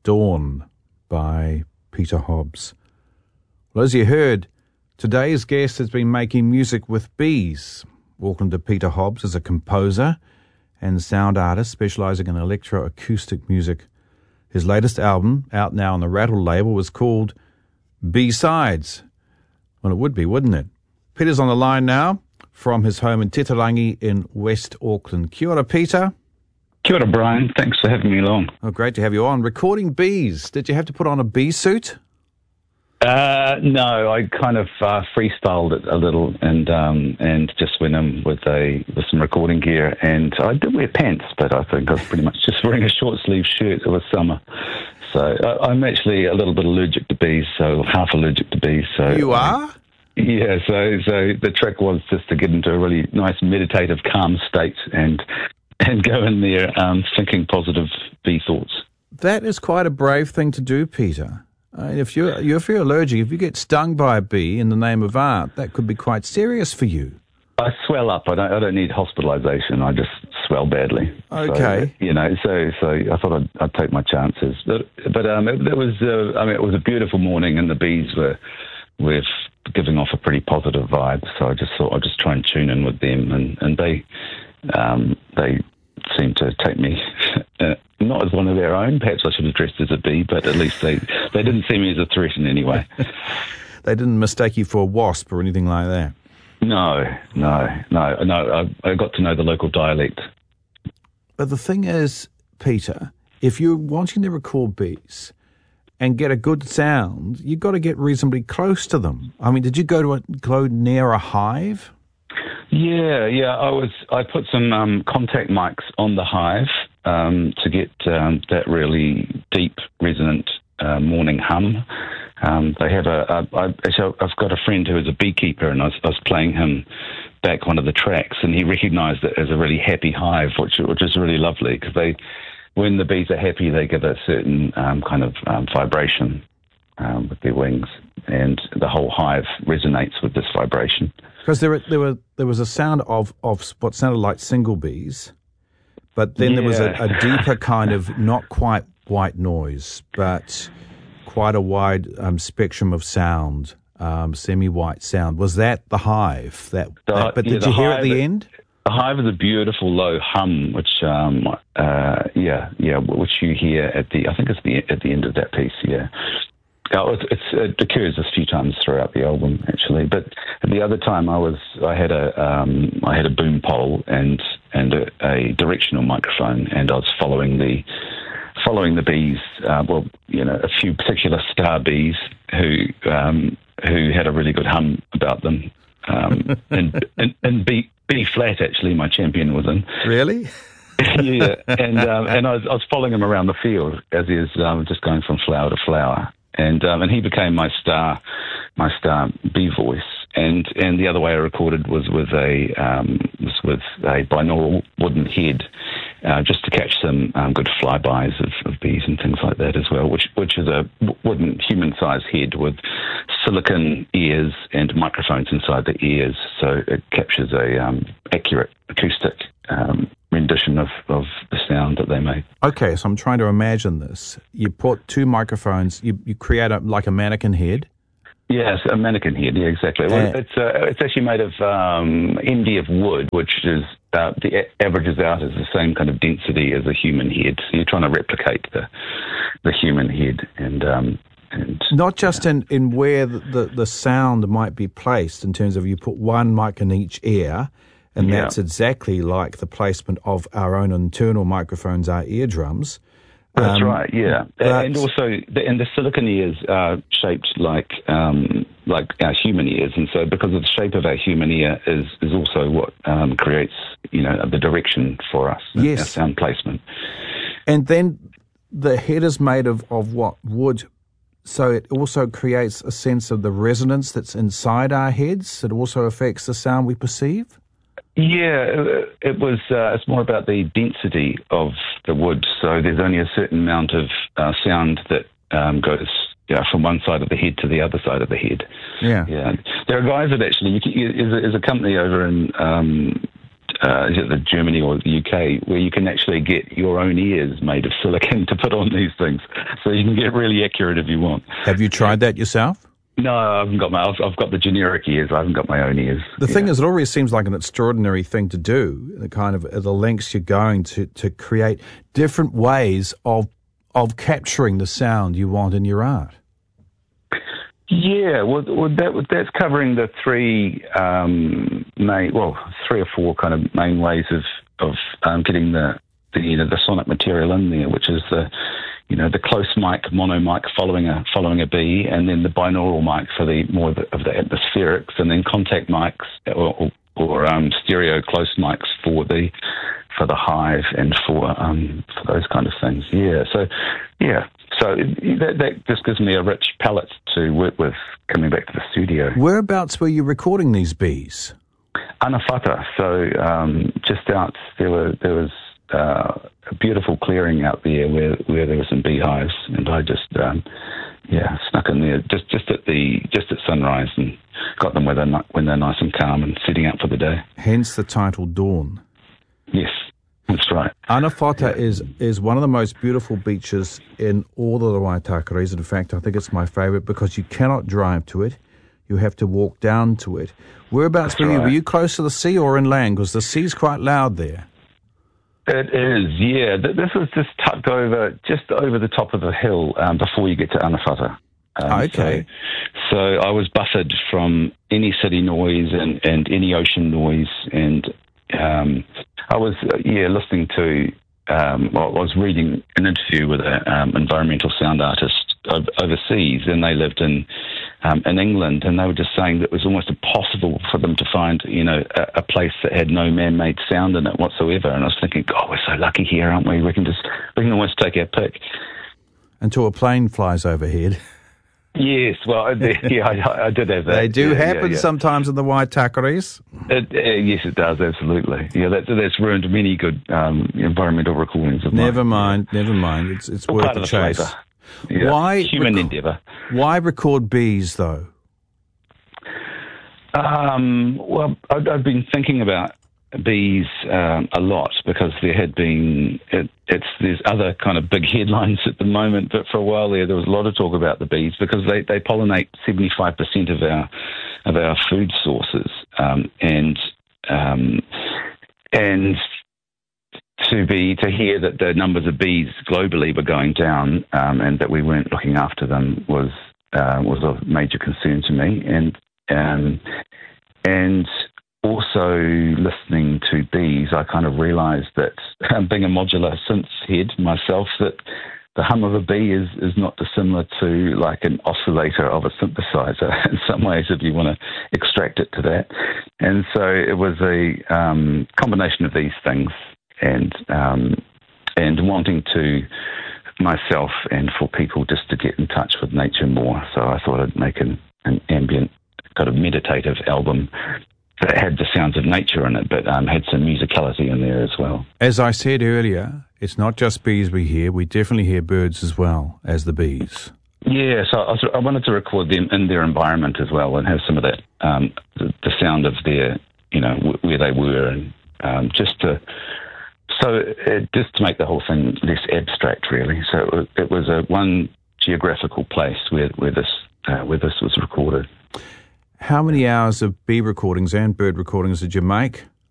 Dawn by Peter Hobbs. Well, as you heard, today's guest has been making music with bees. Welcome to Peter Hobbs as a composer and sound artist specialising in electroacoustic music. His latest album, out now on the Rattle label, was called B-Sides. Well, it would be, wouldn't it? Peter's on the line now from his home in Titirangi in West Auckland. Kia ora, Peter. Kia ora, Brian. Thanks for having me along. Oh, great to have you on. Recording bees. Did you have to put on a bee suit? No, I kind of freestyled it a little and just went in with some recording gear. And I did wear pants, but I think I was pretty much just wearing a short sleeve shirt. It was summer. So I'm actually a little bit allergic to bees, so half allergic to bees. So you are? Yeah, so the trick was just to get into a really nice meditative, calm state and go in there thinking positive bee thoughts. That is quite a brave thing to do, Peter. If you're allergic, if you get stung by a bee in the name of art, that could be quite serious for you. I swell up. I don't need hospitalisation. I just swell badly. Okay. So I thought I'd take my chances. But it was a beautiful morning, and the bees were giving off a pretty positive vibe. So I just thought I'd just try and tune in with them, and they seemed to take me not as one of their own. Perhaps I should have dressed as a bee, but at least they didn't see me as a threat in any way. They didn't mistake you for a wasp or anything like that? No. I got to know the local dialect. But the thing is, Peter, if you're wanting to record bees and get a good sound, you've got to get reasonably close to them. I mean, did you go near a hive? Yeah. I put some contact mics on the hive to get that really deep, resonant morning hum. They have I've got a friend who is a beekeeper, and I was playing him back one of the tracks, and he recognised it as a really happy hive, which is really lovely, because when the bees are happy, they give a certain kind of vibration with their wings, and the whole hive resonates with this vibration. Because there was a sound of what sounded like single bees, but then there was a deeper kind of not quite white noise, but quite a wide spectrum of sound, semi-white sound. Was that the hive? But did you hear at the end? The hive is a beautiful low hum, which which you hear at the end of that piece. Yeah. It occurs a few times throughout the album, actually. But the other time, I had a boom pole and a directional microphone, and I was following the bees. A few particular star bees who had a really good hum about them. And B flat, actually, my champion was in. Really? Yeah, and I was following him around the field as he was just going from flower to flower. And he became my star bee voice, and the other way I recorded was with a binaural wooden head, just to catch some good flybys of bees and things like that as well, which is a wooden human-sized head with silicon ears and microphones inside the ears, so it captures a accurate acoustic rendition of the sound that they make. Okay, so I'm trying to imagine this. You put two microphones, you create like a mannequin head. Yes, a mannequin head. Yeah, exactly. Well, it's actually made of MDF wood, which is averages out as the same kind of density as a human head. So you're trying to replicate the human head, and not just in where the sound might be placed, in terms of you put one mic in each ear. And that's exactly like the placement of our own internal microphones, our eardrums. That's right, yeah. And also, the silicon ears are shaped like our human ears. And so because of the shape of our human ear is also what creates, the direction for us, our sound placement. And then the head is made of what? Wood. So it also creates a sense of the resonance that's inside our heads. It also affects the sound we perceive. Yeah, it's more about the density of the wood. So there's only a certain amount of sound that goes from one side of the head to the other side of the head. Yeah. There are guys that actually, there's a company over in is it the Germany or the UK, where you can actually get your own ears made of silicon to put on these things, so you can get really accurate if you want. Have you tried that yourself? No, I haven't got I've got the generic ears. I haven't got my own ears. The thing is, it always seems like an extraordinary thing to do. The kind of the lengths you're going to create different ways of capturing the sound you want in your art. Yeah, that's covering the three or four kind of main ways of getting the sonic material in there, which is the close mic, mono mic following a B, and then the binaural mic for the more of the atmospherics, and then contact mics or stereo close mics for the hive and for those kind of things. Yeah, so that just gives me a rich palette to work with coming back to the studio. Whereabouts were you recording these bees? Anawhata. So just out there was a beautiful clearing out there where there were some beehives, and I just snuck in there just at sunrise and got them when they're nice and calm and setting up for the day. Hence the title Dawn. Yes, that's right. Anawhata is one of the most beautiful beaches in all of the Waitakares. In fact, I think it's my favourite because you cannot drive to it. You have to walk down to it. Whereabouts were you? Were you close to the sea or inland? Because the sea's quite loud there. It is, yeah. This is just tucked just over the top of the hill before you get to Anawhata. Okay. So I was buffered from any city noise and any ocean noise, and I was listening to. I was reading an interview with an environmental sound artist overseas, and they lived in England, and they were just saying that it was almost impossible for them to find, a place that had no man-made sound in it whatsoever. And I was thinking, God, we're so lucky here, aren't we? We can almost take our pick. Until a plane flies overhead. Yes, well, I did have that. They do happen sometimes in the Waitakares. Yes, it does, absolutely. Yeah, that's ruined many good environmental recordings of Never mind. It's worth the chase. Yeah. Why human endeavour? Why record bees, though? Well, I've been thinking about bees a lot because there had been there's other kind of big headlines at the moment, but for a while there was a lot of talk about the bees because they pollinate 75% of our food sources, and to hear that the numbers of bees globally were going down and that we weren't looking after them was a major concern to me, and also listening to bees, I kind of realised that being a modular synth head myself, that the hum of a bee is not dissimilar to like an oscillator of a synthesizer in some ways, if you want to extract it to that. And so it was a combination of these things, and wanting to myself and for people just to get in touch with nature more. So I thought I'd make an ambient kind of meditative album that had the sounds of nature in it, but had some musicality in there as well. As I said earlier, it's not just bees we hear. We definitely hear birds as well as the bees. Yeah, so I wanted to record them in their environment as well and have some of that, the sound of their, where they were, and just to make the whole thing less abstract, really. So it was one geographical place where this was recorded. How many hours of bee recordings and bird recordings did you make?